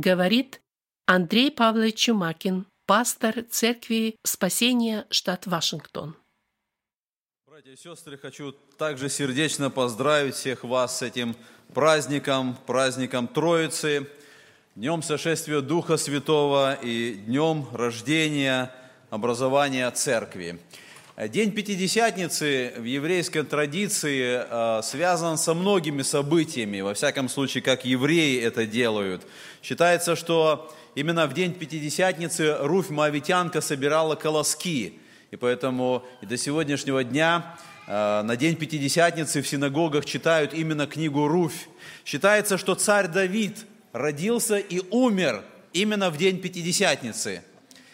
Говорит Андрей Павлович Чумакин, пастор Церкви Спасения, штат Вашингтон. Братья и сестры, хочу также сердечно поздравить всех вас с этим праздником Троицы, Днем Сошествия Духа Святого и Днем рождения, образования Церкви. День Пятидесятницы в еврейской традиции связан со многими событиями, во всяком случае, как евреи это делают. Считается, что именно в день Пятидесятницы Руфь Моавитянка собирала колоски, и поэтому и до сегодняшнего дня на день Пятидесятницы в синагогах читают именно книгу Руфь. Считается, что царь Давид родился и умер именно в день Пятидесятницы.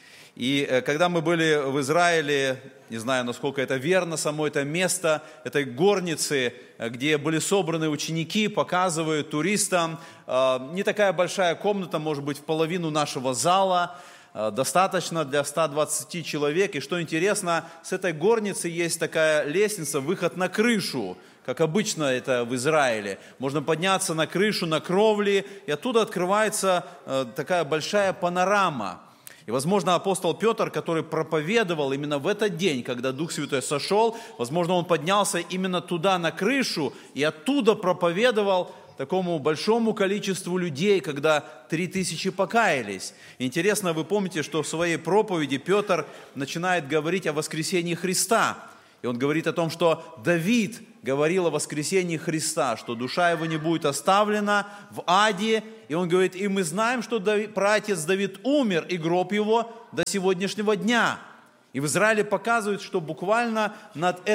И когда мы были в Израиле, не знаю, насколько это верно, само это место, этой горницы, где были собраны ученики, показывают туристам, не такая большая комната, может быть, в половину нашего зала, достаточно для 120 человек. И что интересно, с этой горницы есть такая лестница, выход на крышу, как обычно это в Израиле. Можно подняться на крышу, на кровли, и оттуда открывается такая большая панорама. И, возможно, апостол Петр, который проповедовал именно в этот день, когда Дух Святой сошел, возможно, он поднялся именно туда, на крышу, и оттуда проповедовал такому большому количеству людей, когда 3000 покаялись. Интересно, вы помните, что в своей проповеди Петр начинает говорить о воскресении Христа. И он говорит о том, что Давид говорил о воскресении Христа, что душа его не будет оставлена в аде. И он говорит, и мы знаем, что праотец Давид умер, и гроб его до сегодняшнего дня. И в Израиле показывают, что буквально под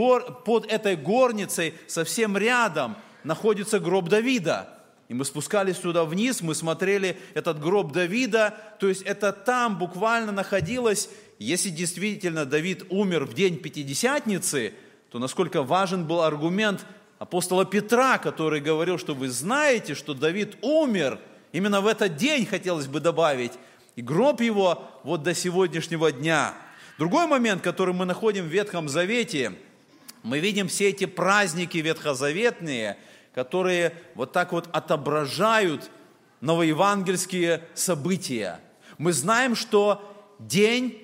этой горницей, совсем рядом, находится гроб Давида. И мы спускались туда вниз, мы смотрели этот гроб Давида, то есть это там буквально находилось. Если действительно Давид умер в день Пятидесятницы, то насколько важен был аргумент апостола Петра, который говорил, что вы знаете, что Давид умер, именно в этот день, хотелось бы добавить, и гроб его вот до сегодняшнего дня. Другой момент, который мы находим в Ветхом Завете, мы видим все эти праздники ветхозаветные, которые вот так вот отображают новоевангельские события. Мы знаем, что день,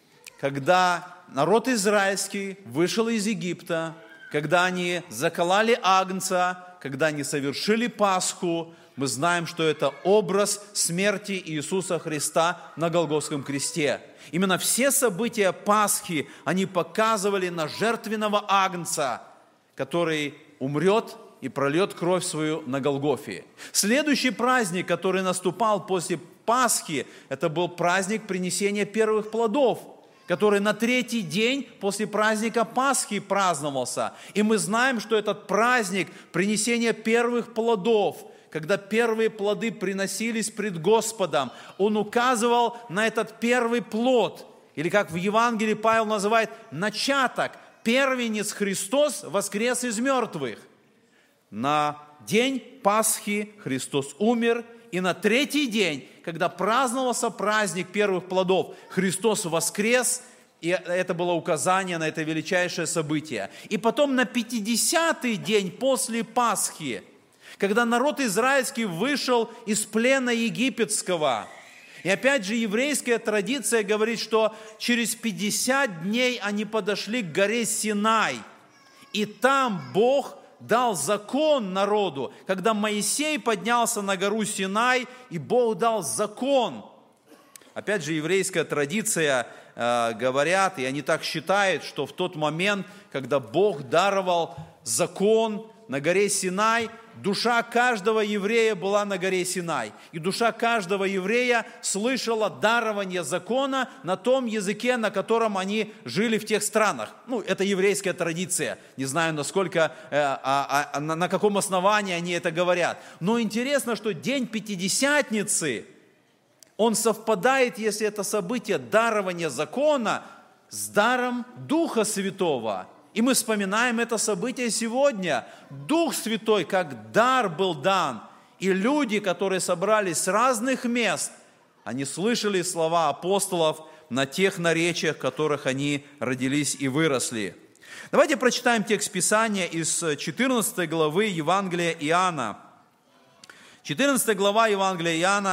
когда народ израильский вышел из Египта, когда они закололи агнца, когда они совершили Пасху, мы знаем, что это образ смерти Иисуса Христа на Голгофском кресте. Именно все события Пасхи, они показывали на жертвенного агнца, который умрет и прольет кровь свою на Голгофе. Следующий праздник, который наступал после Пасхи, это был праздник принесения первых плодов, который на третий день после праздника Пасхи праздновался. И мы знаем, что этот праздник принесения первых плодов, когда первые плоды приносились пред Господом, он указывал на этот первый плод, или как в Евангелии Павел называет, начаток, первенец Христос воскрес из мертвых. На день Пасхи Христос умер, и на третий день, когда праздновался праздник первых плодов, Христос воскрес, и это было указание на это величайшее событие. И потом на 50-й день после Пасхи, когда народ израильский вышел из плена египетского, и опять же еврейская традиция говорит, что через 50 дней они подошли к горе Синай, и там Бог дал закон народу, когда Моисей поднялся на гору Синай, и Бог дал закон. Опять же, еврейская традиция говорят, и они так считают, что в тот момент, когда Бог даровал закон на горе Синай, душа каждого еврея была на горе Синай. И душа каждого еврея слышала дарование закона на том языке, на котором они жили в тех странах. Это еврейская традиция. Не знаю, насколько, на каком основании они это говорят. Но интересно, что день Пятидесятницы, он совпадает, если это событие дарования закона, с даром Духа Святого. И мы вспоминаем это событие сегодня. Дух Святой как дар был дан. И люди, которые собрались с разных мест, они слышали слова апостолов на тех наречиях, в которых они родились и выросли. Давайте прочитаем текст Писания из 14 главы Евангелия Иоанна. 14 глава Евангелия Иоанна.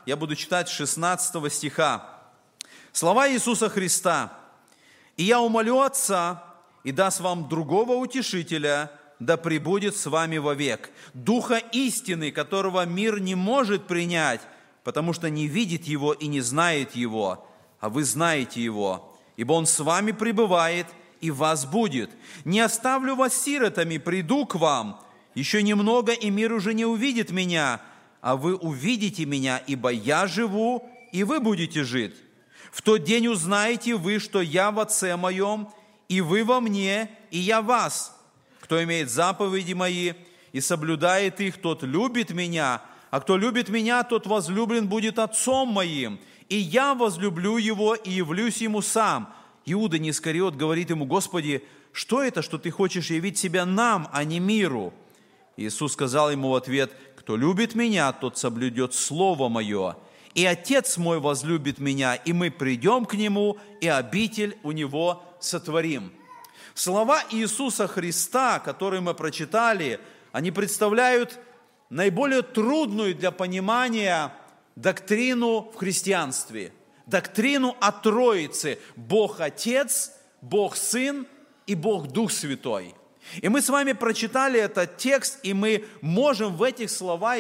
я буду читать с 16 стиха. Слова Иисуса Христа. «И я умолю Отца, и даст вам другого утешителя, да пребудет с вами вовек, Духа истины, которого мир не может принять, потому что не видит Его и не знает Его, а вы знаете Его, ибо Он с вами пребывает и в вас будет. Не оставлю вас сиротами, приду к вам. Еще немного, и мир уже не увидит меня, а вы увидите меня, ибо я живу, и вы будете жить. В тот день узнаете вы, что я в Отце Моем, и вы во мне, и я в вас. Кто имеет заповеди Мои и соблюдает их, тот любит Меня, а кто любит Меня, тот возлюблен будет Отцом Моим, и я возлюблю Его и явлюсь Ему сам». Иуда Искариот говорит Ему: «Господи, что это, что Ты хочешь явить Себя нам, а не миру?» Иисус сказал ему в ответ: «Кто любит Меня, тот соблюдет Слово Мое, и Отец Мой возлюбит Меня, и мы придем к Нему, и обитель у Него сотворим». Слова Иисуса Христа, которые мы прочитали, они представляют наиболее трудную для понимания доктрину в христианстве. Доктрину о Троице: Бог Отец, Бог Сын и Бог Дух Святой. И мы с вами прочитали этот текст, и мы можем в этих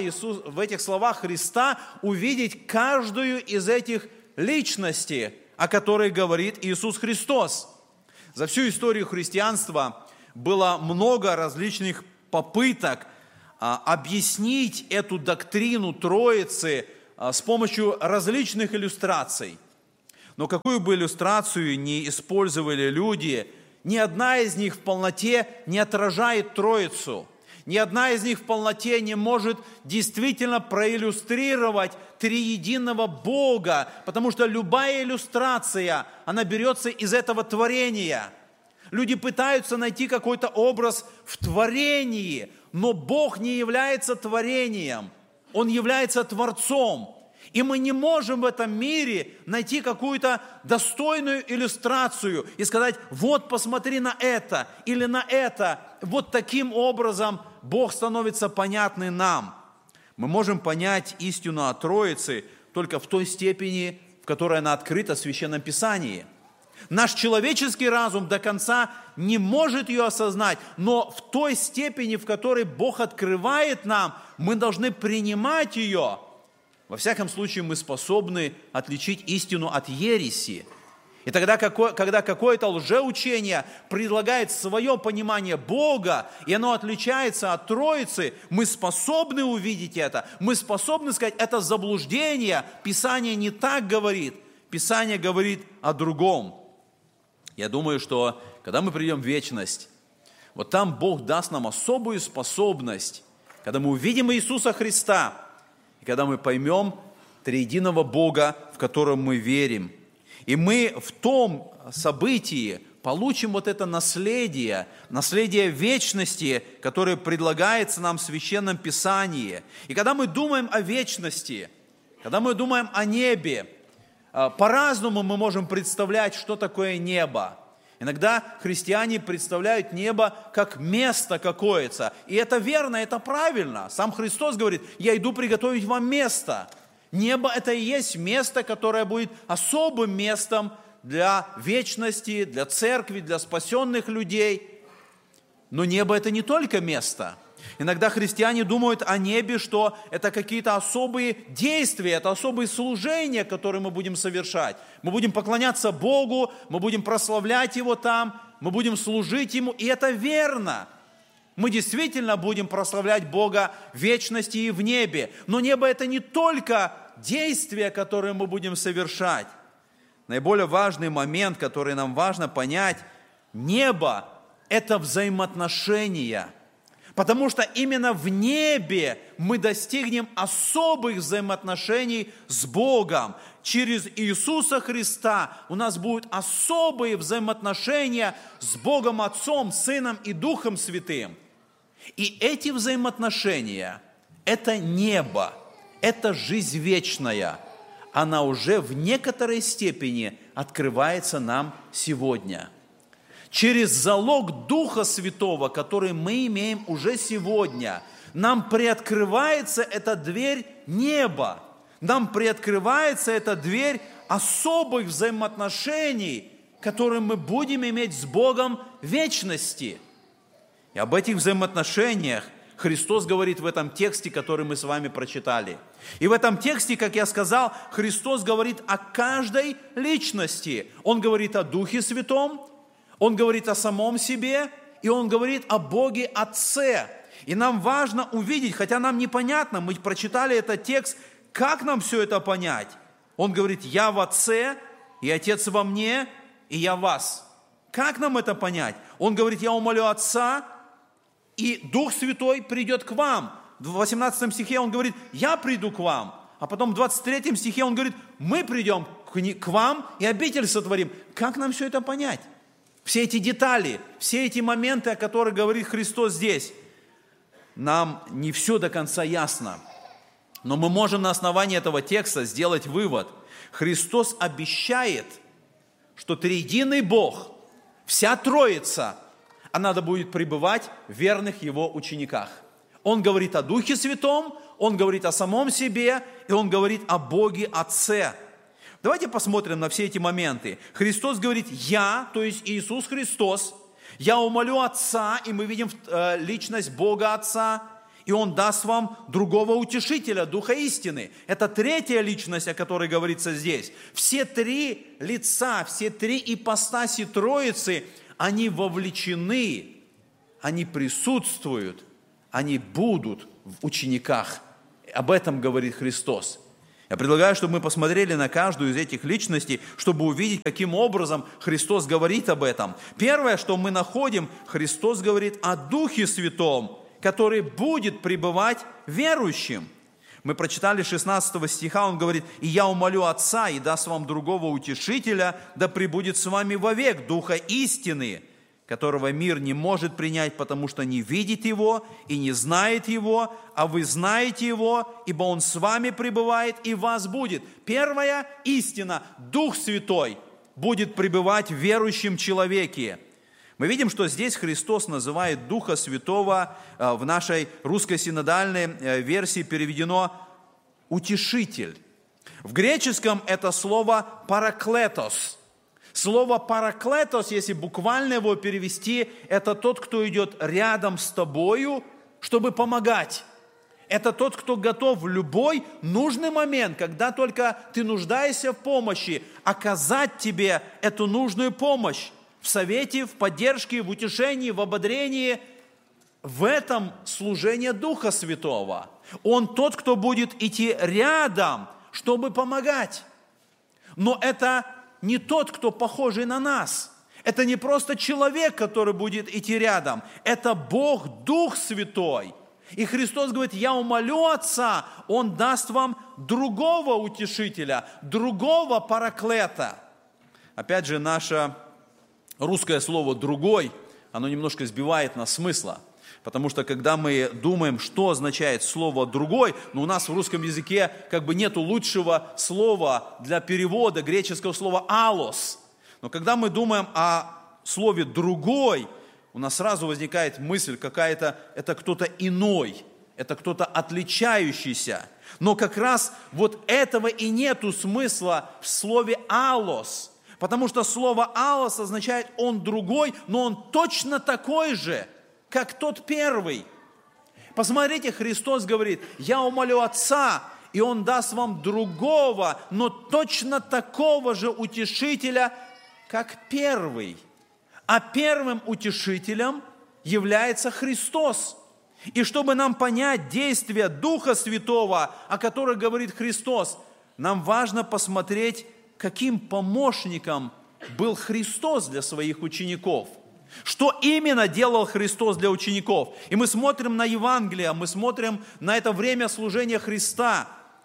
словах Христа увидеть каждую из этих личностей, о которой говорит Иисус Христос. За всю историю христианства было много различных попыток объяснить эту доктрину Троицы с помощью различных иллюстраций. Но какую бы иллюстрацию ни использовали люди, ни одна из них в полноте не отражает Троицу. Ни одна из них в полноте не может действительно проиллюстрировать триединого Бога, потому что любая иллюстрация, она берется из этого творения. Люди пытаются найти какой-то образ в творении, но Бог не является творением, Он является Творцом. И мы не можем в этом мире найти какую-то достойную иллюстрацию и сказать: вот посмотри на это или на это. Вот таким образом Бог становится понятным нам. Мы можем понять истину о Троице только в той степени, в которой она открыта в Священном Писании. Наш человеческий разум до конца не может ее осознать, но в той степени, в которой Бог открывает нам, мы должны принимать ее. Во всяком случае, мы способны отличить истину от ереси. И тогда, когда какое-то лжеучение предлагает свое понимание Бога, и оно отличается от Троицы, мы способны увидеть это, мы способны сказать: это заблуждение, Писание не так говорит, Писание говорит о другом. Я думаю, что когда мы придем в вечность, вот там Бог даст нам особую способность, когда мы увидим Иисуса Христа, и когда мы поймем триединого Бога, в котором мы верим. И мы в том событии получим вот это наследие вечности, которое предлагается нам в Священном Писании. И когда мы думаем о вечности, когда мы думаем о небе, по-разному мы можем представлять, что такое небо. Иногда христиане представляют небо как место какое-то. И это верно, это правильно. Сам Христос говорит: я иду приготовить вам место. Небо – это и есть место, которое будет особым местом для вечности, для церкви, для спасенных людей. Но небо – это не только место. Иногда христиане думают о небе, что это какие-то особые действия, это особые служения, которые мы будем совершать. Мы будем поклоняться Богу, мы будем прославлять Его там, мы будем служить Ему, и это верно. Мы действительно будем прославлять Бога в вечности и в небе. Но небо – это не только действия, которые мы будем совершать. Наиболее важный момент, который нам важно понять – небо – это взаимоотношения. Потому что именно в небе мы достигнем особых взаимоотношений с Богом. Через Иисуса Христа у нас будут особые взаимоотношения с Богом Отцом, Сыном и Духом Святым. И эти взаимоотношения – это небо, это жизнь вечная. Она уже в некоторой степени открывается нам сегодня. Через залог Духа Святого, который мы имеем уже сегодня, нам приоткрывается эта дверь неба. нам приоткрывается эта дверь особых взаимоотношений, которые мы будем иметь с Богом в вечности. И об этих взаимоотношениях Христос говорит в этом тексте, который мы с вами прочитали. И в этом тексте, как я сказал, Христос говорит о каждой личности. Он говорит о Духе Святом, Он говорит о самом себе, и Он говорит о Боге Отце. И нам важно увидеть, хотя нам непонятно, мы прочитали этот текст, как нам все это понять? Он говорит: «Я в Отце, и Отец во мне, и я в вас». Как нам это понять? Он говорит: «Я умолю Отца, и Дух Святой придет к вам». В 18 стихе он говорит: «Я приду к вам». А потом в 23 стихе он говорит: «Мы придем к вам и обитель сотворим». Как нам все это понять? Все эти детали, все эти моменты, о которых говорит Христос здесь, нам не все до конца ясно. Но мы можем на основании этого текста сделать вывод. Христос обещает, что триединый Бог, вся Троица, она будет пребывать в верных Его учениках. Он говорит о Духе Святом, Он говорит о самом себе, и Он говорит о Боге Отце. Давайте посмотрим на все эти моменты. Христос говорит: «Я», то есть Иисус Христос, «Я умолю Отца», и мы видим личность Бога Отца, и Он даст вам другого утешителя, Духа истины. Это третья личность, о которой говорится здесь. Все три лица, все три ипостаси Троицы, они вовлечены, они присутствуют, они будут в учениках. Об этом говорит Христос. Я предлагаю, чтобы мы посмотрели на каждую из этих личностей, чтобы увидеть, каким образом Христос говорит об этом. Первое, что мы находим, Христос говорит о Духе Святом, который будет пребывать верующим. Мы прочитали 16 стиха, он говорит: «И я умолю Отца, и даст вам другого утешителя, да пребудет с вами вовек, Духа истины, которого мир не может принять, потому что не видит Его и не знает Его, а вы знаете Его, ибо Он с вами пребывает и в вас будет». Первая истина: Дух Святой будет пребывать в верующем человеке. Мы видим, что здесь Христос называет Духа Святого, в нашей русской синодальной версии переведено «утешитель». В греческом это слово «параклетос». Слово «параклетос», если буквально его перевести, это тот, кто идет рядом с тобою, чтобы помогать. Это тот, кто готов в любой нужный момент, когда только ты нуждаешься в помощи, оказать тебе эту нужную помощь. В совете, в поддержке, в утешении, в ободрении. В этом служение Духа Святого. Он тот, кто будет идти рядом, чтобы помогать. Но это не тот, кто похожий на нас. Это не просто человек, который будет идти рядом. Это Бог, Дух Святой. И Христос говорит: «Я умолю Отца, Он даст вам другого утешителя, другого параклета». Опять же, наше русское слово «другой», оно немножко сбивает нас смысла. Потому что, когда мы думаем, что означает слово «другой», у нас в русском языке как бы нету лучшего слова для перевода греческого слова «алос». Но когда мы думаем о слове «другой», у нас сразу возникает мысль какая-то, это кто-то иной, это кто-то отличающийся. Но как раз вот этого и нету смысла в слове «алос». Потому что слово «алос» означает «он другой», но он точно такой же, как тот первый. Посмотрите, Христос говорит: «Я умолю Отца, и Он даст вам другого, но точно такого же утешителя, как первый». А первым утешителем является Христос. И чтобы нам понять действие Духа Святого, о которых говорит Христос, нам важно посмотреть, каким помощником был Христос для своих учеников. Что именно делал Христос для учеников? И мы смотрим на Евангелие, мы смотрим на это время служения Христа.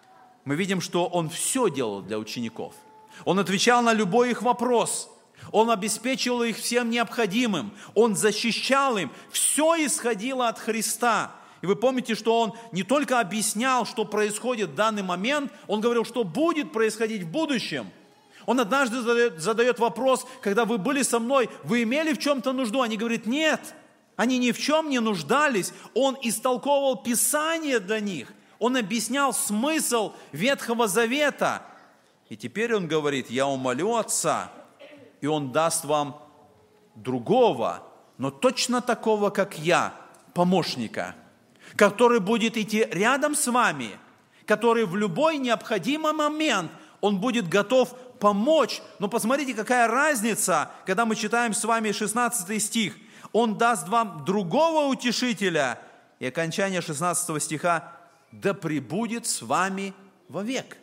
Мы видим, что Он все делал для учеников. Он отвечал на любой их вопрос. Он обеспечивал их всем необходимым. Он защищал им. Все исходило от Христа. И вы помните, что Он не только объяснял, что происходит в данный момент, Он говорил, что будет происходить в будущем. Он однажды задает вопрос: когда вы были со мной, вы имели в чем-то нужду? Они говорят: нет, они ни в чем не нуждались. Он истолковывал Писание для них. Он объяснял смысл Ветхого Завета. И теперь он говорит: я умолю Отца, и Он даст вам другого, но точно такого, как я, помощника, который будет идти рядом с вами, который в любой необходимый момент, он будет готов помочь. Но посмотрите, какая разница, когда мы читаем с вами 16 стих. Он даст вам другого утешителя. И окончание 16 стиха: да пребудет с вами вовек.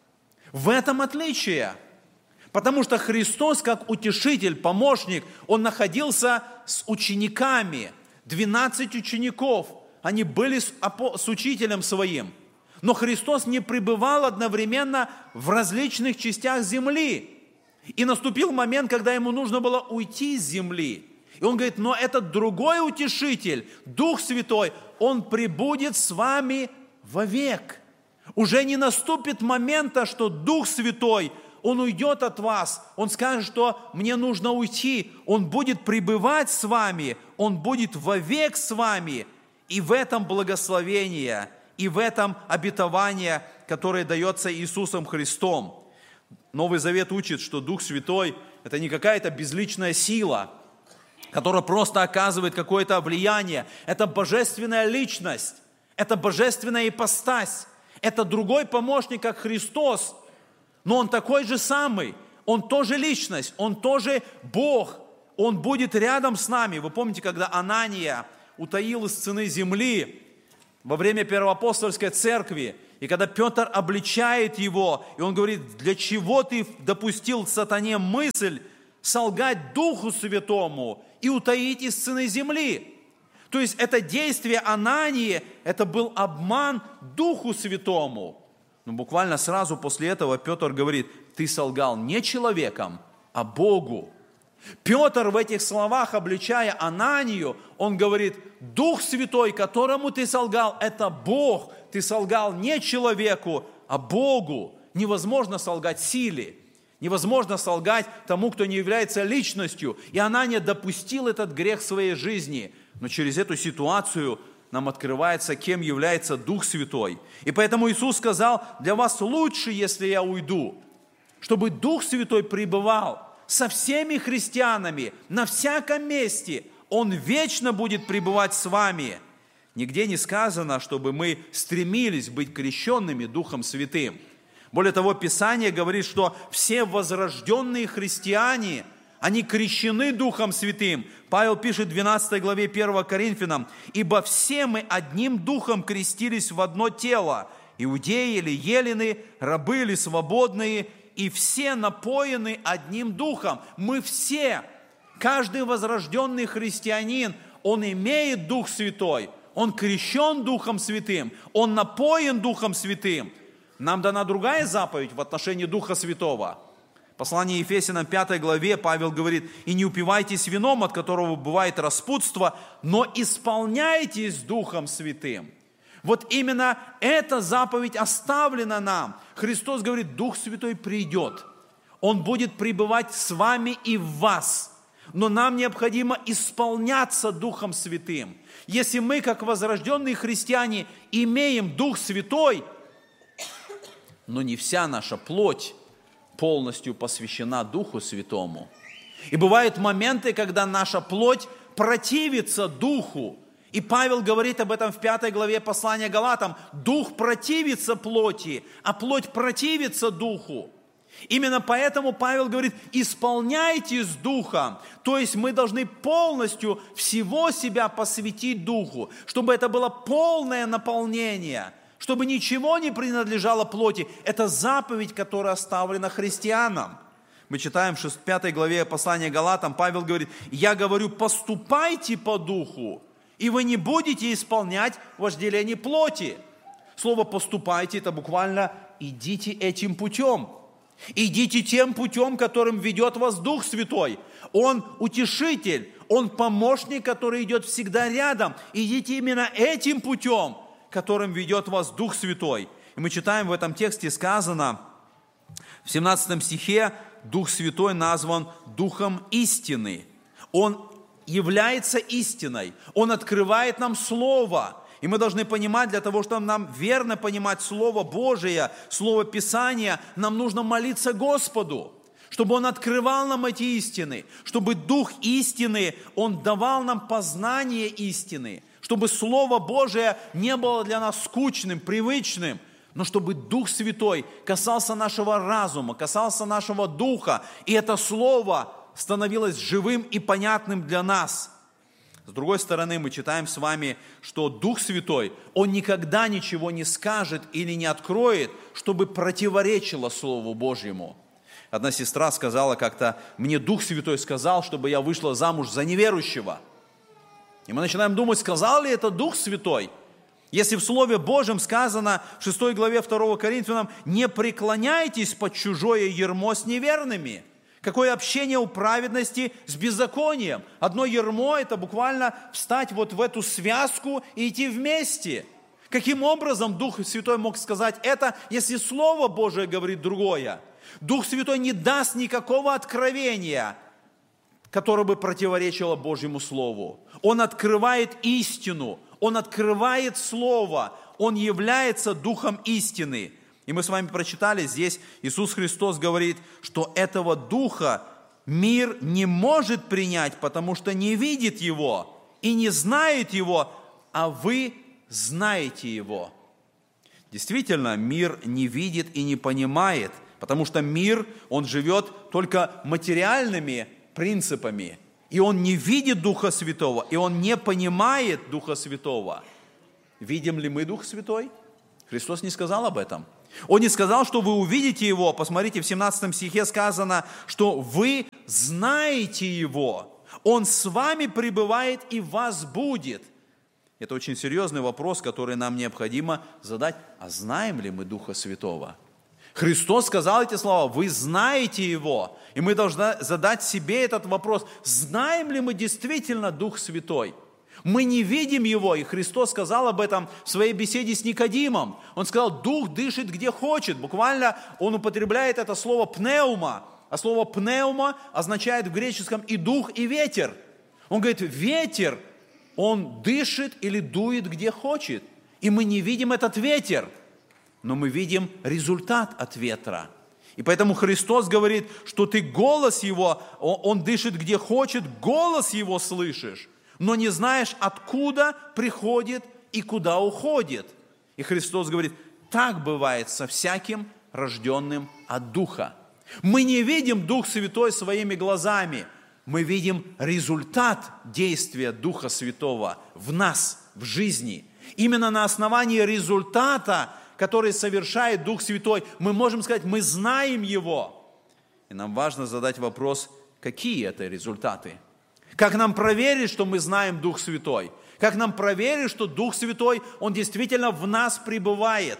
В этом отличие. Потому что Христос, как утешитель, помощник, Он находился с учениками. 12 учеников. Они были с учителем своим. Но Христос не пребывал одновременно в различных частях земли. И наступил момент, когда Ему нужно было уйти с земли. И Он говорит: но этот другой утешитель, Дух Святой, Он пребудет с вами вовек. Уже не наступит момента, что Дух Святой, Он уйдет от вас. Он скажет, что мне нужно уйти. Он будет пребывать с вами. Он будет вовек с вами. И в этом благословение, и в этом обетование, которое дается Иисусом Христом. Новый Завет учит, что Дух Святой – это не какая-то безличная сила, которая просто оказывает какое-то влияние. Это божественная личность, это божественная ипостась, это другой помощник, как Христос, но Он такой же самый, Он тоже личность, Он тоже Бог, Он будет рядом с нами. Вы помните, когда Анания утаил из цены земли во время Первоапостольской церкви, и когда Петр обличает его, и он говорит: для чего ты допустил сатане мысль солгать Духу Святому и утаить из цены земли? То есть это действие Анании, это был обман Духу Святому. Но буквально сразу после этого Петр говорит: ты солгал не человеком, а Богу. Петр в этих словах, обличая Ананию, он говорит: Дух Святой, которому ты солгал, это Бог. Ты солгал не человеку, а Богу. Невозможно солгать силе. Невозможно солгать тому, кто не является личностью. И Анания допустил этот грех в своей жизни. Но через эту ситуацию нам открывается, кем является Дух Святой. И поэтому Иисус сказал: для вас лучше, если я уйду, чтобы Дух Святой пребывал со всеми христианами на всяком месте. Он вечно будет пребывать с вами. Нигде не сказано, чтобы мы стремились быть крещенными Духом Святым. Более того, Писание говорит, что все возрожденные христиане, они крещены Духом Святым. Павел пишет в 12 главе 1 Коринфянам: «Ибо все мы одним Духом крестились в одно тело, иудеи или елены, рабы или свободные, и все напоены одним Духом». Мы все, каждый возрожденный христианин, он имеет Дух Святой, он крещен Духом Святым, он напоен Духом Святым. Нам дана другая заповедь в отношении Духа Святого. Послание Ефесянам 5 главе Павел говорит: «И не упивайтесь вином, от которого бывает распутство, но исполняйтесь Духом Святым». Вот именно эта заповедь оставлена нам. Христос говорит: Дух Святой придет. Он будет пребывать с вами и в вас. Но нам необходимо исполняться Духом Святым. Если мы, как возрожденные христиане, имеем Дух Святой, но не вся наша плоть полностью посвящена Духу Святому. И бывают моменты, когда наша плоть противится Духу. И Павел говорит об этом в 5 главе послания Галатам. Дух противится плоти, а плоть противится Духу. Именно поэтому Павел говорит: исполняйтесь Духом. То есть мы должны полностью всего себя посвятить Духу, чтобы это было полное наполнение, чтобы ничего не принадлежало плоти. Это заповедь, которая оставлена христианам. Мы читаем в 5 главе послания Галатам, Павел говорит: «Я говорю, поступайте по Духу, и вы не будете исполнять вожделение плоти». Слово «поступайте» – это буквально «идите этим путем». Идите тем путем, которым ведет вас Дух Святой. Он утешитель, Он помощник, который идет всегда рядом. Идите именно этим путем, которым ведет вас Дух Святой. И мы читаем в этом тексте, сказано в 17 стихе: Дух Святой назван Духом истины. Он является истиной. Он открывает нам Слово. И мы должны понимать, для того, чтобы нам верно понимать Слово Божие, Слово Писания, нам нужно молиться Господу, чтобы Он открывал нам эти истины, чтобы Дух истины, Он давал нам познание истины, чтобы Слово Божие не было для нас скучным, привычным, но чтобы Дух Святой касался нашего разума, касался нашего духа, и это Слово становилось живым и понятным для нас. С другой стороны, мы читаем с вами, что Дух Святой, Он никогда ничего не скажет или не откроет, чтобы противоречило Слову Божьему. Одна сестра сказала как-то: мне Дух Святой сказал, чтобы я вышла замуж за неверующего. И мы начинаем думать, сказал ли это Дух Святой? Если в Слове Божьем сказано в 6 главе 2 Коринфянам: не преклоняйтесь под чужое ярмо с неверными. Какое общение у праведности с беззаконием? Одно ярмо – это буквально встать вот в эту связку и идти вместе. Каким образом Дух Святой мог сказать это, если Слово Божие говорит другое? Дух Святой не даст никакого откровения, которое бы противоречило Божьему Слову. Он открывает истину, Он открывает Слово, Он является Духом истины. И мы с вами прочитали здесь, Иисус Христос говорит, что этого Духа мир не может принять, потому что не видит Его и не знает Его, а вы знаете Его. Действительно, мир не видит и не понимает, потому что мир, он живет только материальными принципами, и он не видит Духа Святого, и он не понимает Духа Святого. Видим ли мы Дух Святой? Христос не сказал об этом. Он не сказал, что вы увидите Его. Посмотрите, в 17 стихе сказано, что вы знаете Его. Он с вами пребывает и в вас будет. Это очень серьезный вопрос, который нам необходимо задать. А знаем ли мы Духа Святого? Христос сказал эти слова: вы знаете Его. И мы должны задать себе этот вопрос. Знаем ли мы действительно Дух Святой? Мы не видим Его, и Христос сказал об этом в своей беседе с Никодимом. Он сказал: Дух дышит где хочет. Буквально Он употребляет это слово пневма. А слово пневма означает в греческом и дух, и ветер. Он говорит, ветер, он дышит или дует где хочет. И мы не видим этот ветер, но мы видим результат от ветра. И поэтому Христос говорит, что ты голос Его, Он дышит где хочет, голос Его слышишь, но не знаешь, откуда приходит и куда уходит. И Христос говорит, так бывает со всяким рожденным от Духа. Мы не видим Дух Святой своими глазами, мы видим результат действия Духа Святого в нас, в жизни. Именно на основании результата, который совершает Дух Святой, мы можем сказать, мы знаем Его. И нам важно задать вопрос, какие это результаты? Как нам проверить, что мы знаем Дух Святой? Как нам проверить, что Дух Святой, Он действительно в нас пребывает?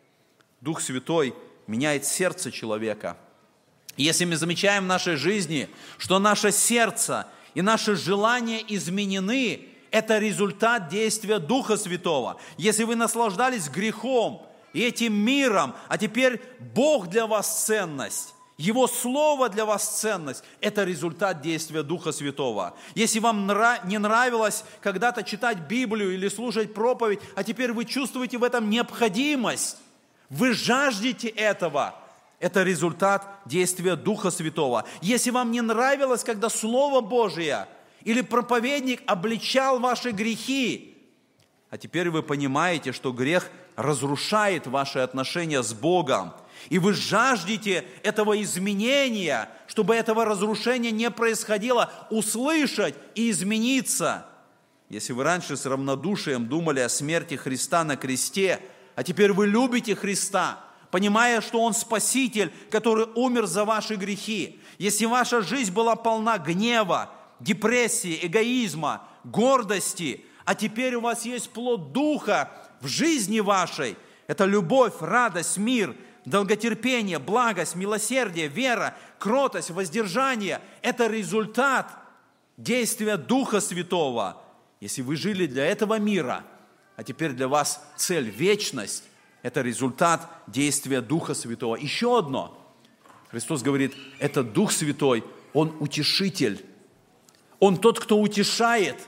Дух Святой меняет сердце человека. Если мы замечаем в нашей жизни, что наше сердце и наши желания изменены, это результат действия Духа Святого. Если вы наслаждались грехом и этим миром, а теперь Бог для вас ценность, Его Слово для вас ценность, это результат действия Духа Святого. Если вам не нравилось когда-то читать Библию или слушать проповедь, а теперь вы чувствуете в этом необходимость, вы жаждете этого, это результат действия Духа Святого. Если вам не нравилось, когда Слово Божие или проповедник обличал ваши грехи, а теперь вы понимаете, что грех разрушает ваши отношения с Богом, и вы жаждете этого изменения, чтобы этого разрушения не происходило, услышать и измениться. Если вы раньше с равнодушием думали о смерти Христа на кресте, а теперь вы любите Христа, понимая, что Он Спаситель, который умер за ваши грехи. Если ваша жизнь была полна гнева, депрессии, эгоизма, гордости, а теперь у вас есть плод Духа в жизни вашей, это любовь, радость, мир, долготерпение, благость, милосердие, вера, кротость, воздержание, это результат действия Духа Святого. Если вы жили для этого мира, а теперь для вас цель – вечность, это результат действия Духа Святого. Еще одно. Христос говорит, это Дух Святой, Он утешитель. Он тот, кто утешает.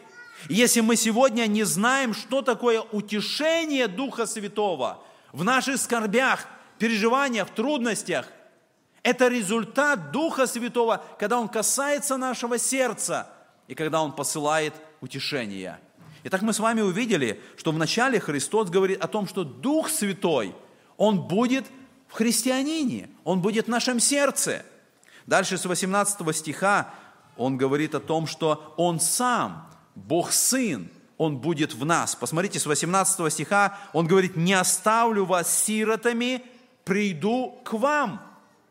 И если мы сегодня не знаем, что такое утешение Духа Святого в наших скорбях, переживаниях, трудностях, это результат Духа Святого, когда Он касается нашего сердца и когда Он посылает утешение. Итак, мы с вами увидели, что вначале Христос говорит о том, что Дух Святой, Он будет в христианине, Он будет в нашем сердце. Дальше с 18 стиха Он говорит о том, что Он сам, Бог Сын, Он будет в нас. Посмотрите, с 18 стиха Он говорит: «Не оставлю вас сиротами, приду к вам».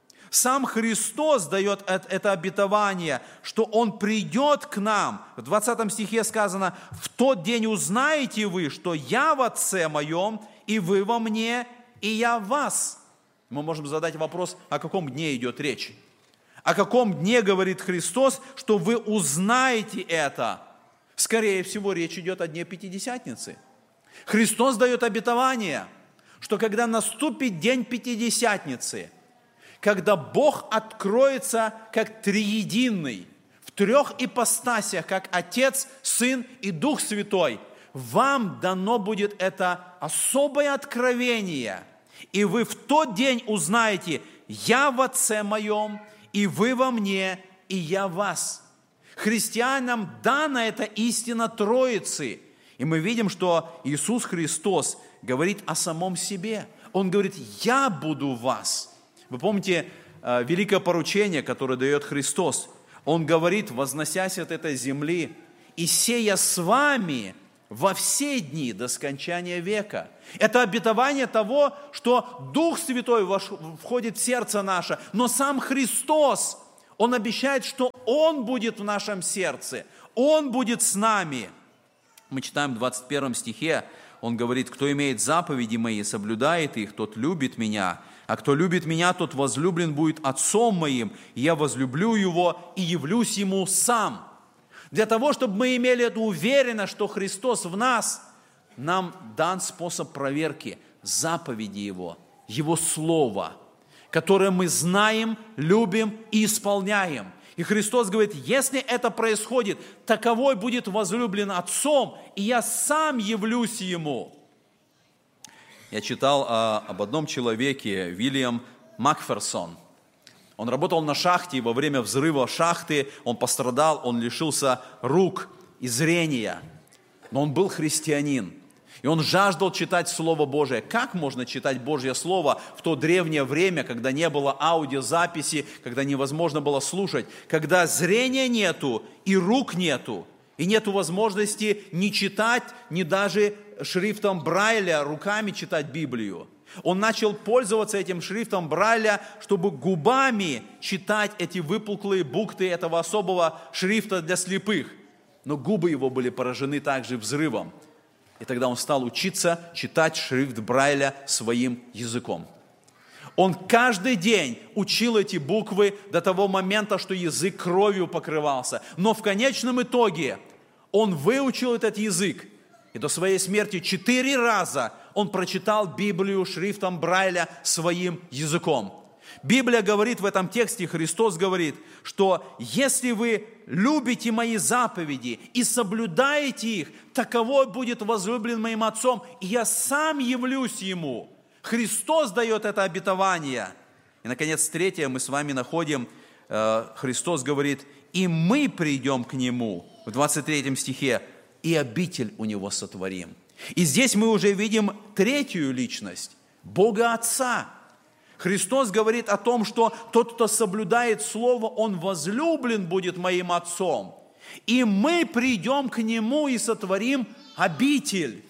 Сам Христос дает это обетование, что Он придет к нам. В 20 стихе сказано: «В тот день узнаете вы, что я в Отце Моем, и вы во мне, и я в вас». Мы можем задать вопрос, о каком дне идет речь? О каком дне говорит Христос, что вы узнаете это? Скорее всего, речь идет о дне Пятидесятницы. Христос дает обетование, что когда наступит день Пятидесятницы, когда Бог откроется как триединый, в трех ипостасях, как Отец, Сын и Дух Святой, вам дано будет это особое откровение, и вы в тот день узнаете: «Я в Отце Моем, и вы во мне, и я в вас». Христианам дана эта истина Троицы. И мы видим, что Иисус Христос говорит о самом себе. Он говорит: «Я буду в вас». Вы помните великое поручение, которое дает Христос? Он говорит, возносясь от этой земли: «И сея с вами во все дни до скончания века». Это обетование того, что Дух Святой входит в сердце наше, но сам Христос, Он обещает, что Он будет в нашем сердце, Он будет с нами. Мы читаем в 21 стихе, Он говорит: «Кто имеет заповеди Мои, соблюдает их, тот любит Меня, а кто любит Меня, тот возлюблен будет Отцом Моим, и Я возлюблю его и явлюсь Ему сам». Для того, чтобы мы имели эту уверенность, что Христос в нас, нам дан способ проверки заповеди Его, Его Слова, которое мы знаем, любим и исполняем. И Христос говорит: если это происходит, таковой будет возлюблен Отцом, и я сам явлюсь Ему. Я читал об одном человеке, Вильям Макферсон. Он работал на шахте, и во время взрыва шахты он пострадал, он лишился рук и зрения. Но он был христианин. И он жаждал читать Слово Божие. Как можно читать Божье Слово в то древнее время, когда не было аудиозаписи, когда невозможно было слушать, когда зрения нету и рук нету, и нету возможности ни читать, ни даже шрифтом Брайля руками читать Библию. Он начал пользоваться этим шрифтом Брайля, чтобы губами читать эти выпуклые буквы этого особого шрифта для слепых. Но губы его были поражены также взрывом. И тогда он стал учиться читать шрифт Брайля своим языком. Он каждый день учил эти буквы до того момента, что язык кровью покрывался. Но в конечном итоге он выучил этот язык. И до своей смерти 4 раза он прочитал Библию шрифтом Брайля своим языком. Библия говорит в этом тексте, Христос говорит, что если вы любите Мои заповеди и соблюдаете их, таковой будет возлюблен Моим Отцом, и Я сам явлюсь Ему. Христос дает это обетование. И, наконец, третье мы с вами находим, Христос говорит: «И мы придем к Нему», в 23 стихе, «и обитель у Него сотворим». И здесь мы уже видим третью личность, Бога Отца. Христос говорит о том, что тот, кто соблюдает Слово, он возлюблен будет Моим Отцом. И мы придем к Нему и сотворим обитель.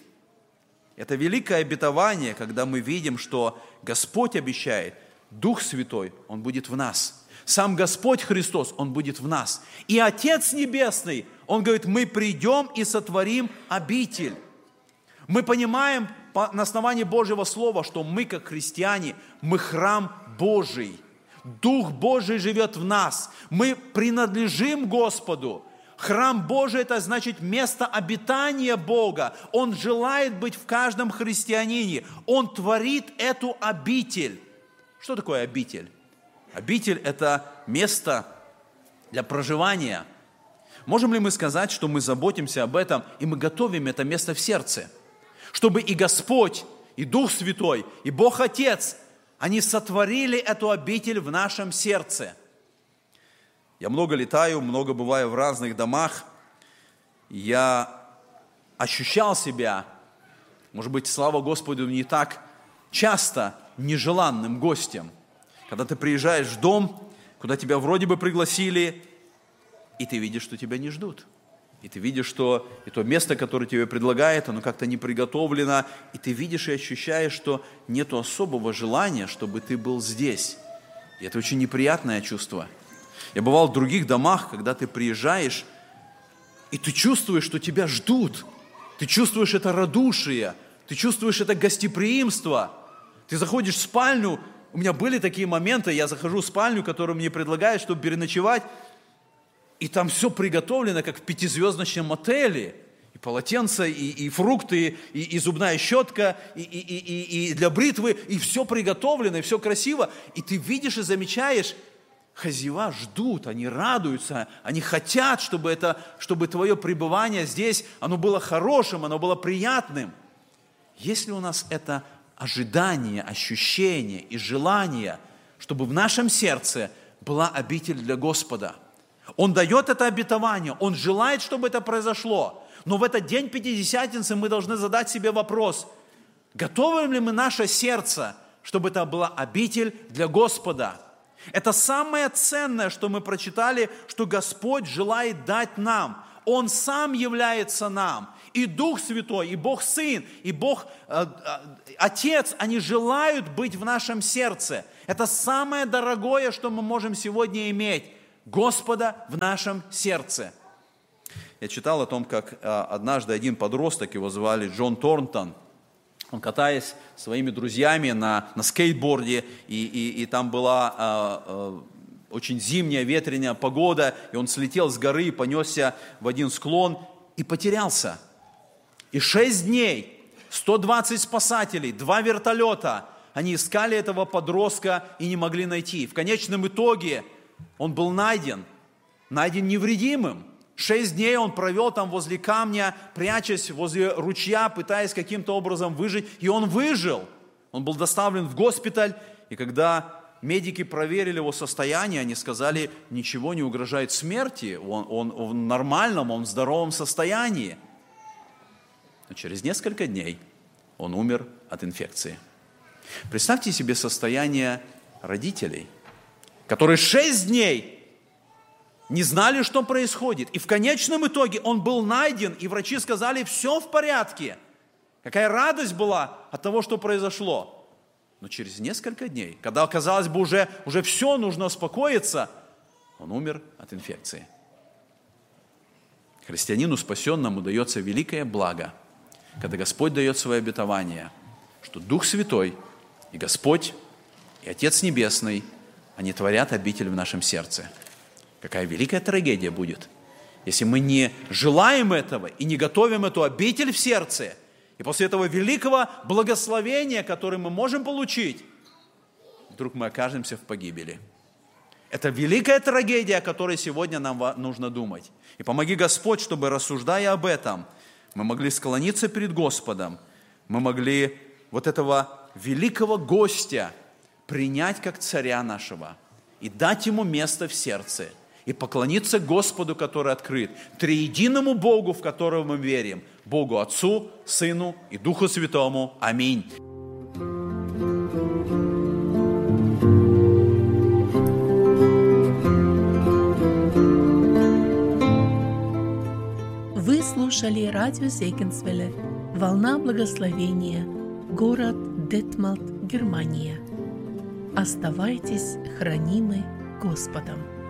Это великое обетование, когда мы видим, что Господь обещает, Дух Святой, Он будет в нас. Сам Господь Христос, Он будет в нас. И Отец Небесный, Он говорит: мы придем и сотворим обитель. Мы понимаем на основании Божьего Слова, что мы, как христиане, мы храм Божий. Дух Божий живет в нас. Мы принадлежим Господу. Храм Божий – это значит место обитания Бога. Он желает быть в каждом христианине. Он творит эту обитель. Что такое обитель? Обитель – это место для проживания. Можем ли мы сказать, что мы заботимся об этом, и мы готовим это место в сердце? Чтобы и Господь, и Дух Святой, и Бог Отец, они сотворили эту обитель в нашем сердце. Я много летаю, много бываю в разных домах. Я ощущал себя, может быть, слава Господу, не так часто нежеланным гостем. Когда ты приезжаешь в дом, куда тебя вроде бы пригласили, и ты видишь, что тебя не ждут. И ты видишь, что и то место, которое тебе предлагают, оно как-то не приготовлено. И ты видишь и ощущаешь, что нет особого желания, чтобы ты был здесь. И это очень неприятное чувство. Я бывал в других домах, когда ты приезжаешь, и ты чувствуешь, что тебя ждут. Ты чувствуешь это радушие, ты чувствуешь это гостеприимство. Ты заходишь в спальню, у меня были такие моменты, я захожу в спальню, которую мне предлагают, чтобы переночевать, и там все приготовлено, как в 5-звездочном отеле. И полотенца, и фрукты, и зубная щетка, и для бритвы, и все приготовлено, и все красиво. И ты видишь и замечаешь, хозяева ждут, они радуются, они хотят, чтобы твое пребывание здесь, оно было хорошим, оно было приятным. Если у нас это ожидание, ощущение и желание, чтобы в нашем сердце была обитель для Господа, Он дает это обетование, Он желает, чтобы это произошло. Но в этот день Пятидесятницы мы должны задать себе вопрос, готовим ли мы наше сердце, чтобы это была обитель для Господа? Это самое ценное, что мы прочитали, что Господь желает дать нам. Он сам является нам. И Дух Святой, и Бог Сын, и Бог Отец, они желают быть в нашем сердце. Это самое дорогое, что мы можем сегодня иметь. Господа в нашем сердце. Я читал о том, как однажды один подросток, его звали Джон Торнтон, он, катаясь со своими друзьями на скейтборде, и там была очень зимняя, ветреная погода, и он слетел с горы, понесся в один склон и потерялся. И 6 дней, 120 спасателей, 2 вертолета, они искали этого подростка и не могли найти. В конечном итоге он был найден невредимым. 6 дней он провел там возле камня, прячась возле ручья, пытаясь каким-то образом выжить. И он выжил. Он был доставлен в госпиталь. И когда медики проверили его состояние, они сказали, ничего не угрожает смерти. Он в нормальном, он в здоровом состоянии. Но через несколько дней он умер от инфекции. Представьте себе состояние родителей, которые 6 дней не знали, что происходит. И в конечном итоге он был найден, и врачи сказали, все в порядке. Какая радость была от того, что произошло. Но через несколько дней, когда, казалось бы, уже все, нужно успокоиться, он умер от инфекции. Христианину спасенному дается великое благо, когда Господь дает свое обетование, что Дух Святой и Господь, и Отец Небесный, они творят обитель в нашем сердце. Какая великая трагедия будет, если мы не желаем этого и не готовим эту обитель в сердце, и после этого великого благословения, которое мы можем получить, вдруг мы окажемся в погибели. Это великая трагедия, о которой сегодня нам нужно думать. И помоги Господь, чтобы, рассуждая об этом, мы могли склониться перед Господом, мы могли вот этого великого гостя принять как царя нашего и дать ему место в сердце, и поклониться Господу, который открыт, триединому Богу, в которого мы верим, Богу Отцу, Сыну и Духу Святому. Аминь. Вы слушали радио Зегенсвелле «Волна благословения», город Детмалт, Германия. Оставайтесь хранимы Господом.